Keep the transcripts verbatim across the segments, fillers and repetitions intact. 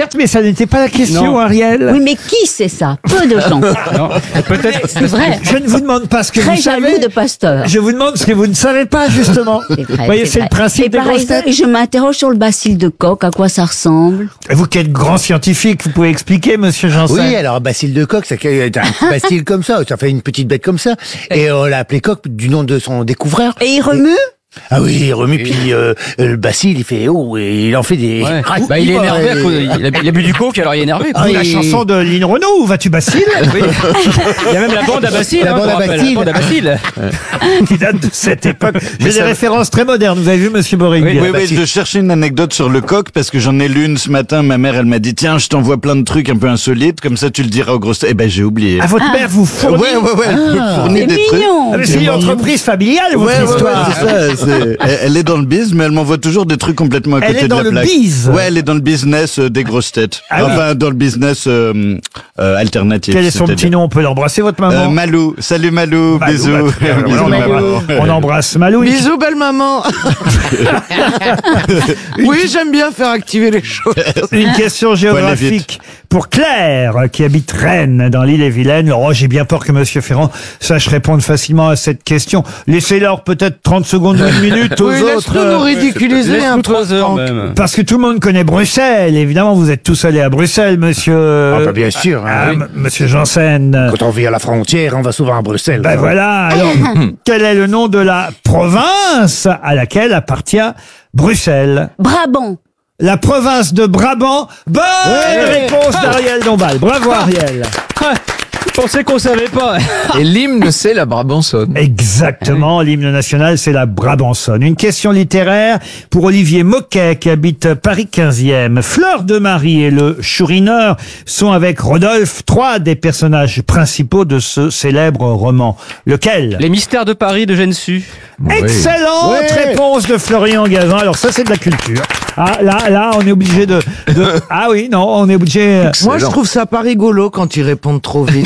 Certes, mais ça n'était pas la question, Non. Ariel. Oui, mais qui sait ça? Peu de gens. Non, peut-être. C'est vrai. Je ne vous demande pas ce que Très vous savez. jaloux de Pasteur. Je vous demande ce que vous ne savez pas, justement. C'est vrai, Vous voyez, c'est le vrai. principe Et des par grosses exemple, têtes. je m'interroge sur le bacille de coq, à quoi ça ressemble? Vous qui êtes grand scientifique, vous pouvez expliquer, monsieur Janssen. Oui, alors bacille de coq, c'est un petit bacille comme ça, ça fait une petite bête comme ça, et on l'a appelé coq du nom de son découvreur. Et il remue? Ah oui, il remue, puis euh, le bacille, il fait oh, et il en fait des... Ouais. Ah, Bah, il est ouais. énervé. à cause- Il a, il a bu du coke, alors il est énervé. quoi. Ah, oui. la chanson de Lynn Renaud, où vas-tu Bacille Oui. Il y a même la bande à Bacille. La hein, bande qu'on à rappelle, Bacille. La bande à Bacille. qui date de cette époque. J'ai des ça- références très modernes, vous avez vu, monsieur Boring? Oui, Oui, oui, je cherchais une anecdote sur le coq parce que j'en ai lu une ce matin. Ma mère, elle m'a dit, tiens, je t'envoie plein de trucs un peu insolites, comme ça tu le diras aux grosses têtes. Eh ben, j'ai oublié. Ah, votre mère vous fournit. Ouais, ouais, ouais, elle me fournit C'est des trucs. mignon. Ah, mais c'est une entreprise familiale, votre Ouais, ouais, ouais, histoire. c'est ça. c'est- Elle, elle est dans le biz, mais elle m'envoie toujours des trucs complètement à Elle côté est de dans la le plaque. biz. Ouais, elle est dans le business euh, des grosses têtes. Ah oui. Enfin, dans le business euh, euh, alternatif. Quel est son c'est-à-dire. petit nom? On peut l'embrasser, votre maman? Euh, Malou. Salut Malou. Malou, Bisous. bah, très bien, Bisous, on, maman. embrasse, on embrasse Malou. Bisous, belle maman. Oui, j'aime bien faire activer les choses. Une question géographique pour Claire, qui habite Rennes, dans l'île-et-Vilaine. Oh, j'ai bien peur que monsieur Ferrand sache répondre facilement à cette question. Laissez-leur peut-être trente secondes ou une minute aux Oui, autres. laisse-nous nous ridiculiser un Laisse-nous peu. trois heures Franck. même. Parce que tout le monde connaît Bruxelles. Évidemment, vous êtes tous allés à Bruxelles, monsieur. Ah bah bien sûr, hein, Ah, oui. m- monsieur Janssen. Quand on vit à la frontière, on va souvent à Bruxelles. Ben voilà. Alors, quel est le nom de la province à laquelle appartient Bruxelles? Brabant. La province de Brabant. Bonne réponse d'Ariel Dombal. Bravo, Ariel. Je pensais qu'on savait pas. Et l'hymne, c'est la Brabançonne. Exactement, l'hymne national, c'est la Brabançonne. Une question littéraire pour Olivier Moquet, qui habite Paris quinzième. Fleur de Marie et le Chourineur sont avec Rodolphe trois des personnages principaux de ce célèbre roman. Lequel? Les mystères de Paris de Gensu. Excellente Ouais. réponse de Florian Gazan. Alors ça, c'est de la culture. Ah, là, là, on est obligé de, de... Ah oui, non, on est obligé... Moi, je trouve ça pas rigolo quand ils répondent trop vite.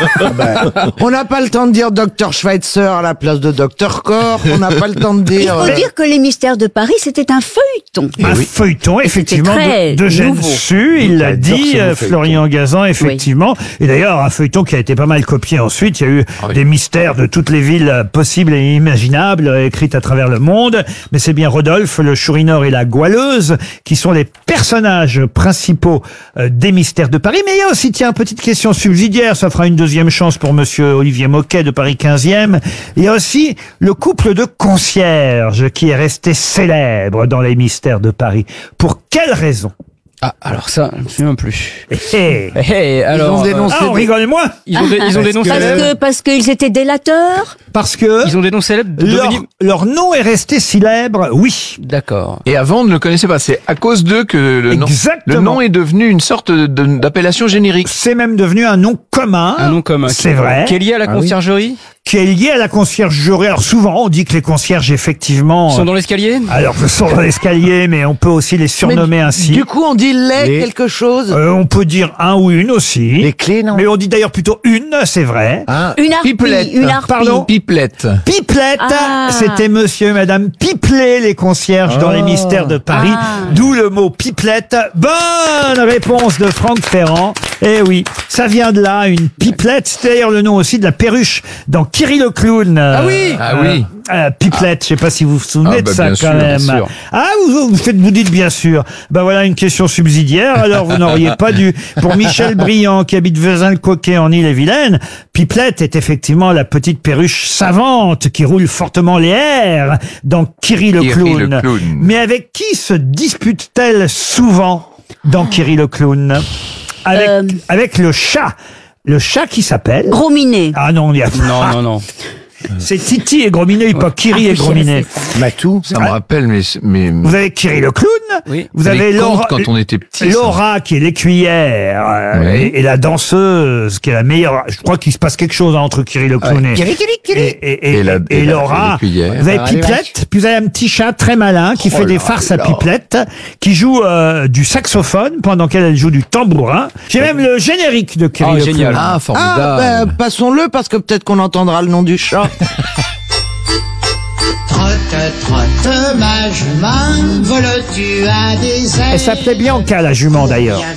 On n'a pas le temps de dire docteur Schweitzer à la place de docteur Corp. On n'a pas le temps de Il dire... faut euh, dire que les mystères de Paris, c'était un feuilleton. Un feuilleton, effectivement, très de, de Gensu, il l'a J'adore dit, ce mot euh, Florian Gazan, effectivement. Et d'ailleurs, un feuilleton qui a été pas mal copié ensuite. Il y a eu des mystères de toutes les villes euh, possibles et imaginables, euh, écrites à travers le monde. Mais c'est bien Rodolphe, le Chourineur et la Goualeuse qui sont les personnages principaux euh, des mystères de Paris. Mais il y a aussi, tiens, petite question subsidiaire, ça fera une deuxième chance pour monsieur Olivier Moquet de Paris quinzième. Il y a aussi le couple de concierges qui est resté célèbre dans les mystères de Paris. Pour quelle raison? Ah, alors ça, je me souviens plus. Eh, eh. Eh, eh, alors, ont dénoncé Ah, on des- rigole moins ils ont des, ils ont des noms Parce célèbres. que, parce qu'ils étaient délateurs. parce que Ils ont des noms célèbres de leur, devenir- leur nom est resté célèbre, oui. D'accord. Et avant, on ne le connaissait pas. C'est à cause d'eux que le nom, Exactement. le nom est devenu une sorte de- d'appellation générique. C'est même devenu un nom commun. Un nom commun. C'est vrai. Qui est lié à la conciergerie? Qui est lié à la conciergerie. Alors souvent, on dit que les concierges, effectivement... Ils sont dans l'escalier? Alors, ils sont dans l'escalier, mais on peut aussi les surnommer Mais ainsi. Du coup, on dit les, Les- quelque chose. Euh, on peut dire un ou une aussi. Les clés, non? Mais on dit d'ailleurs plutôt une, c'est vrai. Ah, Une harpie. Pipelette. Une harpie. Pardon? Pipelette. Pipelette, Ah. c'était monsieur et madame Pipelet, les concierges dans les mystères de Paris. Ah. D'où le mot pipelette. Bonne réponse de Franck Ferrand. Eh oui, ça vient de là, une pipelette. C'est d'ailleurs le nom aussi de la perruche dans Kiri le clown. Ah oui. Ah oui. Euh, pipelette, je sais pas si vous vous souvenez Ah de bah ça bien quand sûr, même. bien sûr. Ah, vous, vous faites, vous dites bien sûr. Ben voilà une question subsidiaire. Alors vous n'auriez pas dû. Pour Michel Briand qui habite Vezin-le-Coquet en Ille-et-Vilaine, pipelette est effectivement la petite perruche savante qui roule fortement les airs dans Kiri le Kiri clown. le clown. Mais avec qui se dispute-t-elle souvent dans Kiri le clown? Avec, Euh. avec le chat. Le chat qui s'appelle... Gros minet. Ah non, il y a... Non, non, non. C'est Titi et Grominet, pas Kiri et Ah, Grominet. Matou. Ça me rappelle, mais, mais Vous avez Kiri le clown, Oui. vous les avez contes Laura, quand on était petit. ça. Laura qui est l'écuyère euh, Oui. et, et la danseuse qui est la meilleure. Je crois qu'il se passe quelque chose hein, entre Kiri le clown et, et, et, et, Et la- et et la- Laura. et l'écuyère. Vous avez Alors, les Pipelette, puis vous avez un petit chat très malin qui fait des farces à Pipelette, qui joue euh, du saxophone pendant qu'elle joue du tambourin. J'ai même le générique de Kiri Ah, le génial. clown. Ah, formidable. Ah, ben, passons-le parce que peut-être qu'on entendra le nom du chat. Trotte, trotte, ma jument, vole-tu à des ailes. Elle s'appelait Bianca la jument d'ailleurs.